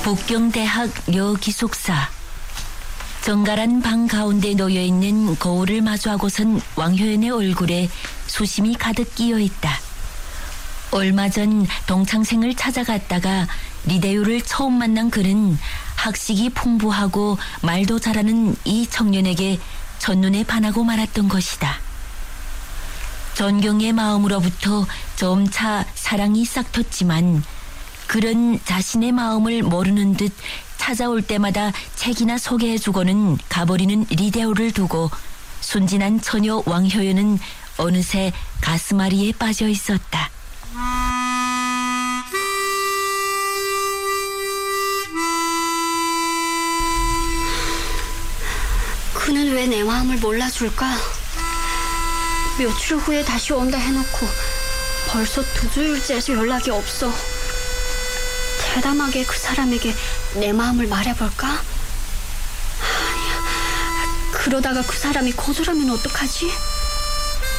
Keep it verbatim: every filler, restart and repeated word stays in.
북경대학 려기숙사. 정갈한 방 가운데 놓여있는 거울을 마주하고선 왕효연의 얼굴에 수심이 가득 끼어있다. 얼마 전 동창생을 찾아갔다가 리대유를 처음 만난 그는 학식이 풍부하고 말도 잘하는 이 청년에게 첫눈에 반하고 말았던 것이다. 존경의 마음으로부터 점차 사랑이 싹텄지만 그런 자신의 마음을 모르는 듯 찾아올 때마다 책이나 소개해주고는 가버리는 리대호를 두고 순진한 처녀 왕효연은 어느새 가슴앓이에 빠져 있었다. 그는 왜 내 마음을 몰라줄까? 며칠 후에 다시 온다 해놓고 벌써 두 주일째에서 연락이 없어. 대담하게 그 사람에게 내 마음을 말해볼까? 아니야. 그러다가 그 사람이 거절하면 어떡하지?